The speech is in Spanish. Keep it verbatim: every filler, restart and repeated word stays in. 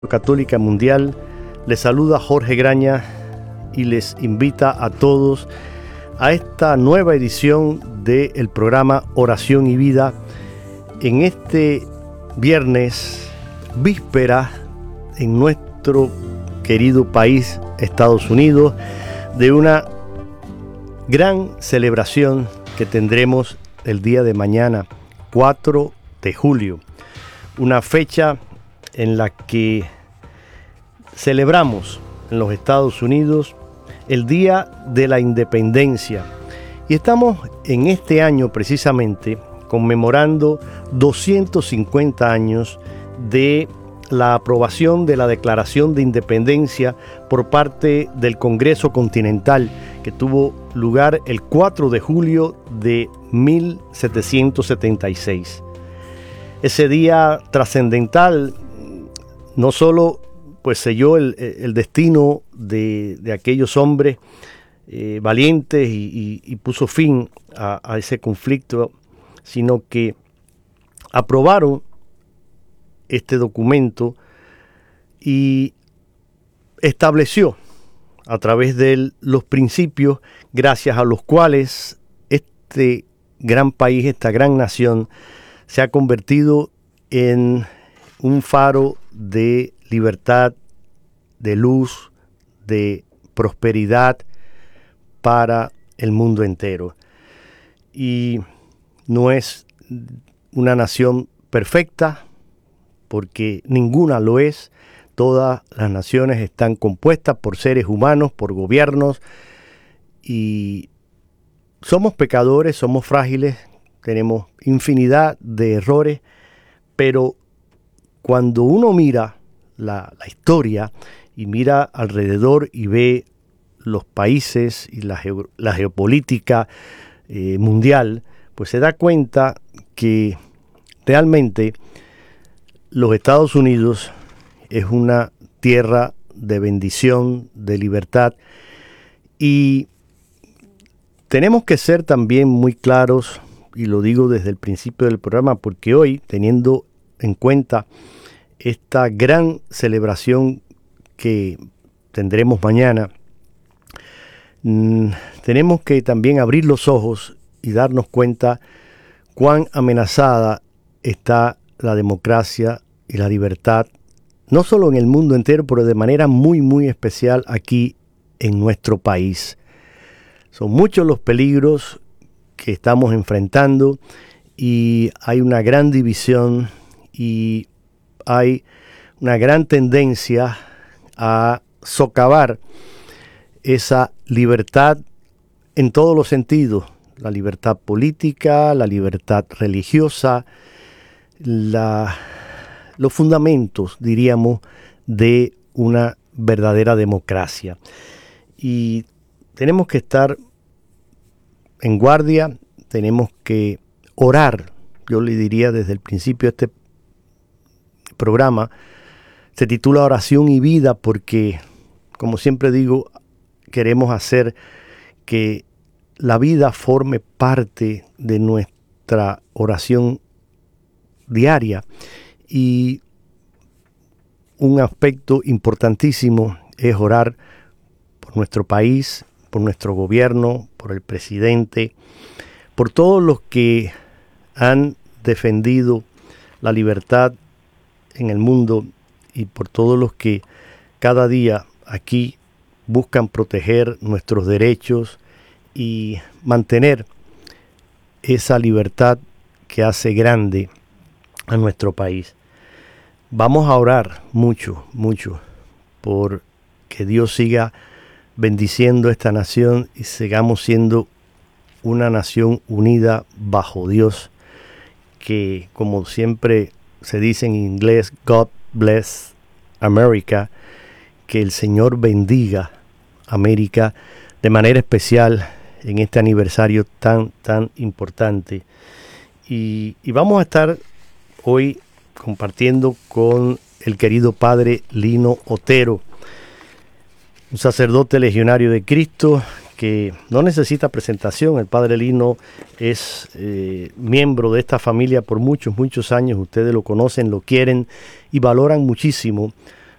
Católica Mundial, les saluda Jorge Graña y les invita a todos a esta nueva edición del programa Oración y Vida en este viernes, víspera en nuestro querido país, Estados Unidos, de una gran celebración que tendremos el día de mañana, cuatro de julio, una fecha en la que celebramos en los Estados Unidos el Día de la Independencia. Y estamos en este año precisamente conmemorando doscientos cincuenta años de la aprobación de la Declaración de Independencia por parte del Congreso Continental, que tuvo lugar el cuatro de julio de mil setecientos setenta y seis. Ese día trascendental no solo pues selló el, el destino de, de aquellos hombres eh, valientes y, y, y puso fin a, a ese conflicto, sino que aprobaron este documento y estableció a través de él los principios gracias a los cuales este gran país, esta gran nación, se ha convertido en un faro de libertad, de luz, de prosperidad para el mundo entero. Y no es una nación perfecta, porque ninguna lo es. Todas las naciones están compuestas por seres humanos, por gobiernos, y somos pecadores, somos frágiles, tenemos infinidad de errores, pero cuando uno mira la, la historia y mira alrededor y ve los países y la, geo, la geopolítica eh, mundial, pues se da cuenta que realmente los Estados Unidos es una tierra de bendición, de libertad, y tenemos que ser también muy claros, y lo digo desde el principio del programa, porque hoy, teniendo en cuenta esta gran celebración que tendremos mañana, mmm, tenemos que también abrir los ojos y darnos cuenta cuán amenazada está la democracia y la libertad, no solo en el mundo entero, pero de manera muy, muy especial aquí en nuestro país. Son muchos los peligros que estamos enfrentando y hay una gran división y hay una gran tendencia a socavar esa libertad en todos los sentidos, la libertad política, la libertad religiosa, la, los fundamentos, diríamos, de una verdadera democracia. Y tenemos que estar en guardia, tenemos que orar. Yo le diría desde el principio, este programa se titula Oración y Vida porque, como siempre digo, queremos hacer que la vida forme parte de nuestra oración diaria. Y un aspecto importantísimo es orar por nuestro país, por nuestro gobierno, por el presidente, por todos los que han defendido la libertad en el mundo y por todos los que cada día aquí buscan proteger nuestros derechos y mantener esa libertad que hace grande a nuestro país. Vamos a orar mucho, mucho por que Dios siga bendiciendo esta nación y sigamos siendo una nación unida bajo Dios, que como siempre se dice en inglés, God bless America, que el Señor bendiga América de manera especial en este aniversario tan, tan importante. Y, y vamos a estar hoy compartiendo con el querido Padre Lino Otero, un sacerdote legionario de Cristo que no necesita presentación. El Padre Lino es eh, miembro de esta familia por muchos, muchos años. Ustedes lo conocen, lo quieren y valoran muchísimo